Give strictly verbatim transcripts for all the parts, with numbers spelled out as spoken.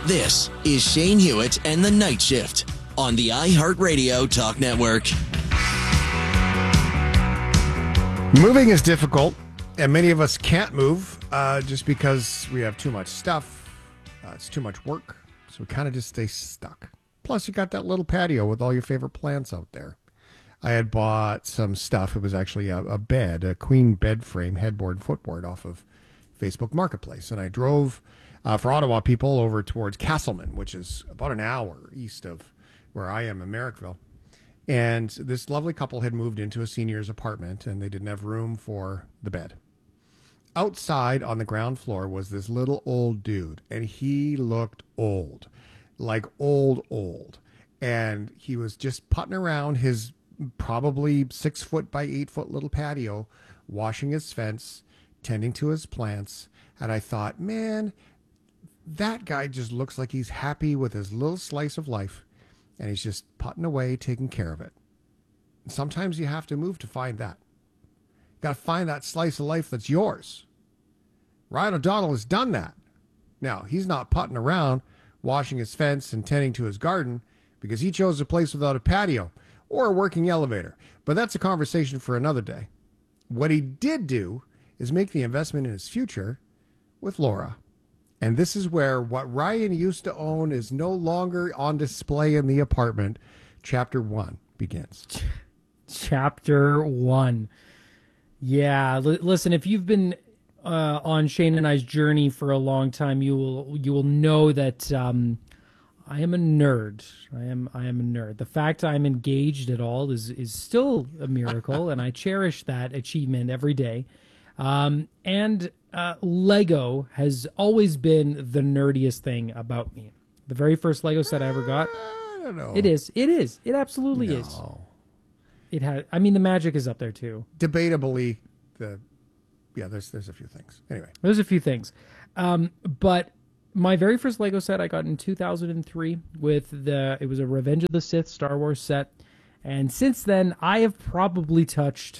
This is Shane Hewitt and the Night Shift on the iHeartRadio Talk Network. Moving is difficult, and many of us can't move uh, just because we have too much stuff. Uh, it's too much work, so we kind of just stay stuck. Plus, you got that little patio with all your favorite plants out there. I had bought some stuff. It was actually a, a bed, a queen bed frame, headboard, footboard off of Facebook Marketplace. And I drove uh, for Ottawa people over towards Castleman, which is about an hour east of where I am in Merrickville. And this lovely couple had moved into a senior's apartment, and they didn't have room for the bed. Outside on the ground floor was this little old dude, and he looked old, like old, old. And he was just putting around his probably six foot by eight foot little patio, washing his fence, tending to his plants. And I thought, man, that guy just looks like he's happy with his little slice of life, and he's just putting away, taking care of it. Sometimes you have to move to find that. You got to find that slice of life that's yours. Ryan O'Donnell has done that. Now, he's not putting around, washing his fence and tending to his garden because he chose a place without a patio or a working elevator. But that's a conversation for another day. What he did do is make the investment in his future with Laura. And this is where what Ryan used to own is no longer on display in the apartment. Chapter one begins. Chapter one. Yeah, l- listen, if you've been uh, on Shane and I's journey for a long time, you will you will know that um, I am a nerd. I am I am a nerd. The fact I'm engaged at all is is still a miracle, and I cherish that achievement every day. Um, and uh, Lego has always been the nerdiest thing about me. The very first Lego set I ever got. I don't know. It is. It is. It absolutely no. is. It had. I mean, the magic is up there too. Debatably, the yeah. There's there's a few things. Anyway, there's a few things, um, but my very first Lego set I got in two thousand three with the. It was a Revenge of the Sith Star Wars set, and since then I have probably touched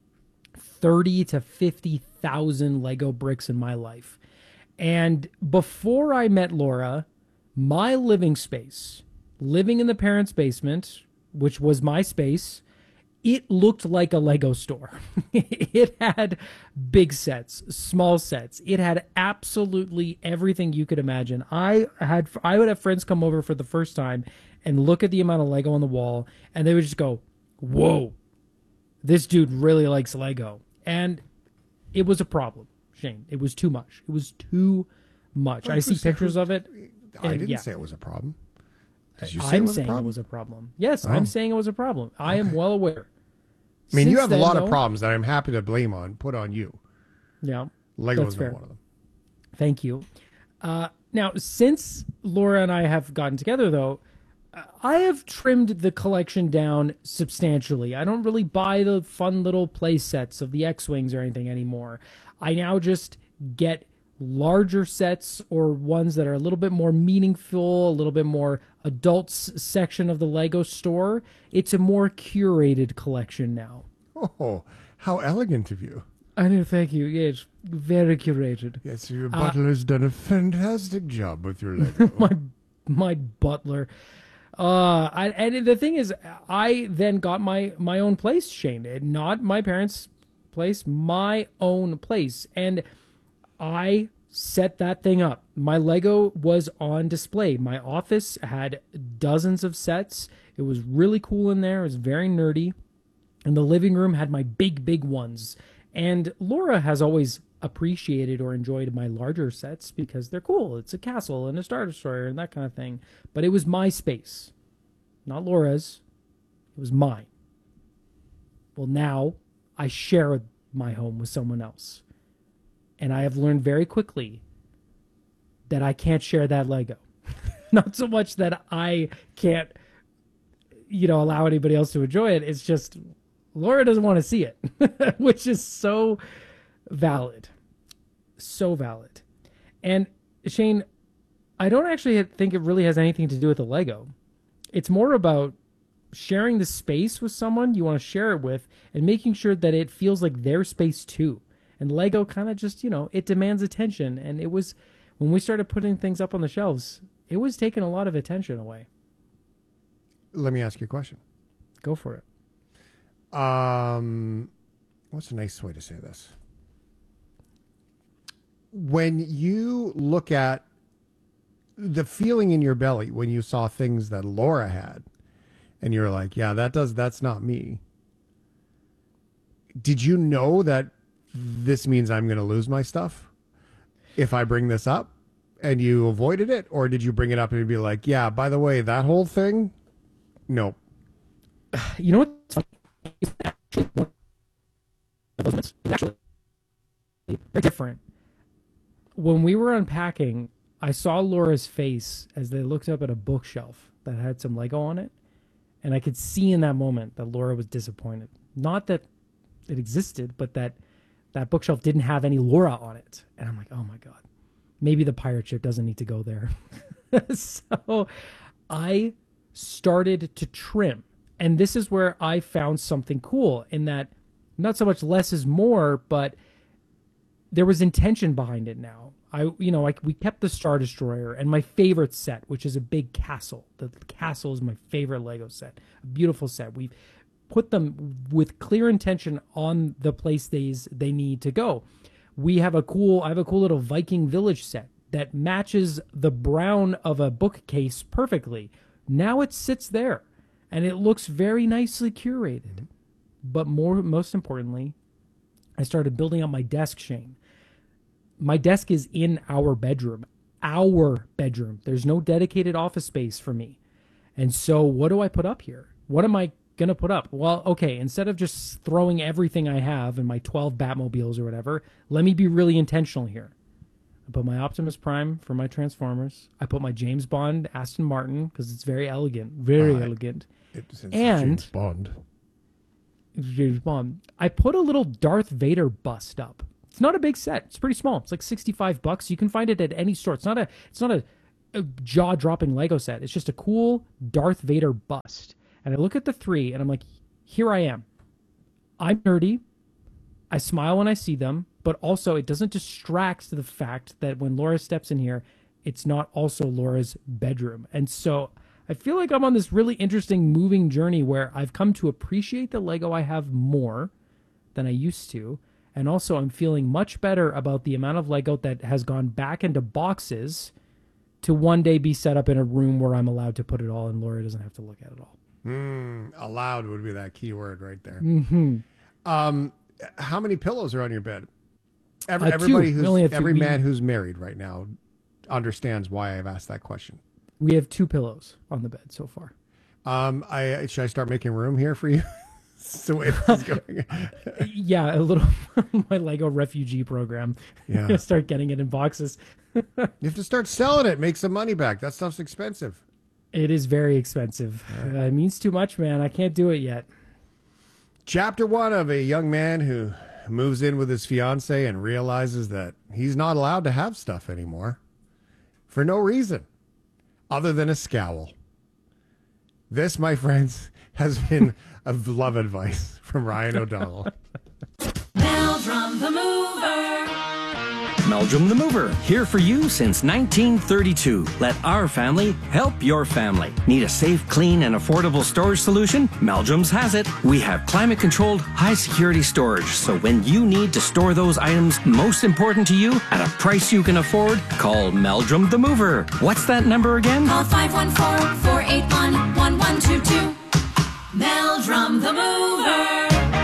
thirty to fifty thousand Lego bricks in my life. And before I met Laura, my living space, living in the parents' basement, which was my space, it looked like a Lego store. It had big sets, small sets. It had absolutely everything you could imagine. I had I would have friends come over for the first time and look at the amount of Lego on the wall, and they would just go, "Whoa, this dude really likes Lego." And it was a problem, Shane. It was too much. It was too much. Well, I see pictures of it. I didn't yeah. say it was a problem. Did you say I'm it was saying a problem? it was a problem. Yes, Oh. I'm saying it was a problem. I am well aware. I mean, Since you have then, a lot though, of problems that I'm happy to blame on, put on you. Yeah, Lego that's is fair. one of them. Thank you. Uh, now, since Laura and I have gotten together, though, I have trimmed the collection down substantially. I don't really buy the fun little play sets of the X-Wings or anything anymore. I now just get larger sets or ones that are a little bit more meaningful, a little bit more adults section of the Lego store. It's a more curated collection now. Oh, how elegant of you. I know, thank you. Yes, very curated. Yes, your butler's uh, done a fantastic job with your Lego. my my butler. Uh, I, and the thing is, I then got my, my own place, Shane. Not my parents' place, my own place. And I set that thing up. My Lego was on display. My office had dozens of sets. It was really cool in there. It was very nerdy. And the living room had my big, big ones. And Laura has always appreciated or enjoyed my larger sets because they're cool. It's a castle and a Star Destroyer and that kind of thing. But it was my space, not Laura's. It was mine. Well, now I share my home with someone else. And I have learned very quickly that I can't share that Lego. Not so much that I can't, you know, allow anybody else to enjoy it. It's just Laura doesn't want to see it, which is so valid. So valid. And Shane, I don't actually think it really has anything to do with the Lego. It's more about sharing the space with someone you want to share it with and making sure that it feels like their space too. And Lego kind of just, you know, it demands attention. And it was, when we started putting things up on the shelves, it was taking a lot of attention away. Let me ask you a question. Go for it. Um, what's a nice way to say this? When you look at the feeling in your belly when you saw things that Laura had, and you're like, yeah, that does, that's not me. Did you know that this means I'm going to lose my stuff if I bring this up, and you avoided it? Or did you bring it up and be like, yeah, by the way, that whole thing? Nope. You know what's funny? It's actually one of those moments. It's actually very different. When we were unpacking, I saw Laura's face as they looked up at a bookshelf that had some Lego on it. And I could see in that moment that Laura was disappointed. Not that it existed, but that that bookshelf didn't have any Laura on it. And I'm like, oh my God, maybe the pirate ship doesn't need to go there. So I started to trim. And this is where I found something cool in that not so much less is more, but there was intention behind it now. I, you know, like we kept the Star Destroyer and my favorite set, which is a big castle. The castle is my favorite Lego set. A beautiful set. We've put them with clear intention on the place they, they need to go. We have a cool, I have a cool little Viking village set that matches the brown of a bookcase perfectly. Now it sits there and it looks very nicely curated. But more, most importantly, I started building up my desk, Shane. My desk is in our bedroom, our bedroom. There's no dedicated office space for me. And so what do I put up here? What am I going to put up? Well, okay, instead of just throwing everything I have in my twelve Batmobiles or whatever, let me be really intentional here. I put my Optimus Prime for my Transformers. I put my James Bond Aston Martin because it's very elegant, very uh, elegant. It's, it's and James Bond. James Bond. I put a little Darth Vader bust up. It's not a big set. It's pretty small. It's like sixty-five bucks. You can find it at any store. It's not a it's not a, a jaw-dropping Lego set. It's just a cool Darth Vader bust. And I look at the three and I'm like, here I am. I'm nerdy. I smile when I see them, but also it doesn't distract the fact that when Laura steps in here, it's not also Laura's bedroom. And so I feel like I'm on this really interesting moving journey where I've come to appreciate the Lego I have more than I used to. And also I'm feeling much better about the amount of Lego that has gone back into boxes to one day be set up in a room where I'm allowed to put it all and Laura doesn't have to look at it all. Mm, allowed would be that key word right there. Mm-hmm. Um, how many pillows are on your bed? Every, Uh, two. everybody We who's only have two. every We- man who's married right now understands why I've asked that question. We have two pillows on the bed so far. Um, I should I start making room here for you? That's the way this is going. Yeah, a little my Lego refugee program. Yeah. I'm gonna start getting it in boxes. You have to start selling it, make some money back. That stuff's expensive. It is very expensive. Uh, it means too much, man. I can't do it yet. Chapter one of a young man who moves in with his fiance and realizes that he's not allowed to have stuff anymore for no reason other than a scowl. This, my friends, has been a love advice from Ryan O'Donnell. Meldrum the Mover. Meldrum the Mover, here for you since nineteen thirty-two. Let our family help your family. Need a safe, clean, and affordable storage solution? Meldrum's has it. We have climate-controlled, high-security storage, so when you need to store those items most important to you at a price you can afford, call Meldrum the Mover. What's that number again? Call five one four, four eight one, one one two two. Meldrum the Mover.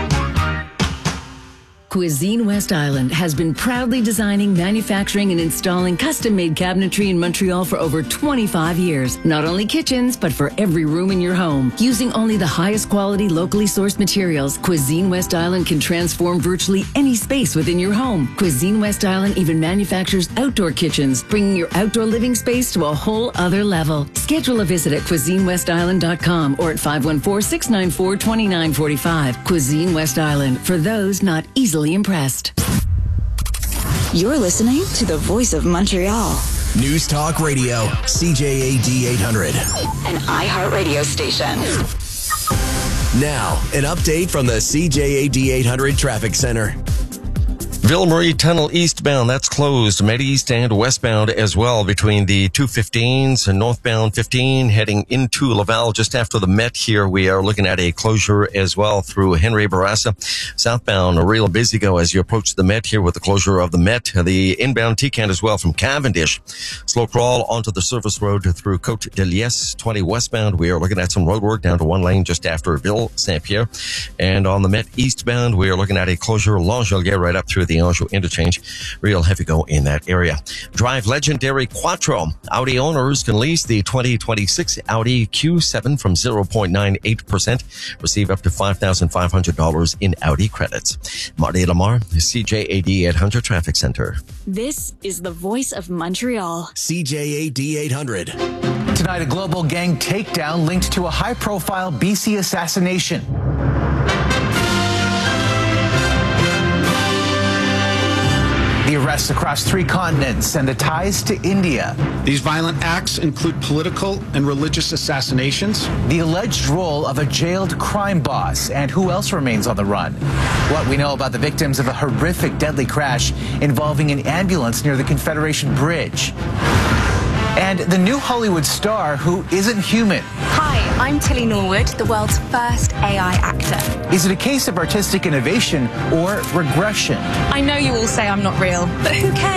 Cuisine West Island has been proudly designing, manufacturing, and installing custom-made cabinetry in Montreal for over twenty-five years. Not only kitchens, but for every room in your home. Using only the highest quality, locally sourced materials, Cuisine West Island can transform virtually any space within your home. Cuisine West Island even manufactures outdoor kitchens, bringing your outdoor living space to a whole other level. Schedule a visit at cuisine west island dot com or at five one four, six nine four, two nine four five. Cuisine West Island, for those not easily impressed. You're listening to the Voice of Montreal. News Talk Radio, C J A D eight hundred. An iHeartRadio station. Now, an update from the C J A D eight hundred Traffic Center. Ville Marie Tunnel eastbound. eastbound, that's closed. Med East and westbound as well between the two fifteens and northbound fifteen heading into Laval just after the Met here. We are looking at a closure as well through Henry Bourassa. Southbound, a real busy go as you approach the Met here with the closure of the Met. The inbound T-Can as well from Cavendish. Slow crawl onto the service road through Côte de Liesse. twenty westbound, we are looking at some road work down to one lane just after Ville Saint-Pierre. And on the Met eastbound, we are looking at a closure L'Angelier right up through the Anjou interchange. Real heavy go in that area. Drive legendary Quattro. Audi owners can lease the twenty twenty-six Audi Q seven from zero point nine eight percent. Receive up to five thousand five hundred dollars in Audi credits. Marty Lamar, C J A D eight hundred Traffic Center. This is the voice of Montreal. C J A D eight hundred. Tonight, a global gang takedown linked to a high-profile B C assassination. The arrests across three continents and the ties to India. These violent acts include political and religious assassinations. The alleged role of a jailed crime boss, and who else remains on the run. What we know about the victims of a horrific deadly crash involving an ambulance near the Confederation Bridge. And the new Hollywood star who isn't human. Hi, I'm Tilly Norwood, the world's first A I actor. Is it a case of artistic innovation or regression? I know you all say I'm not real, but who cares?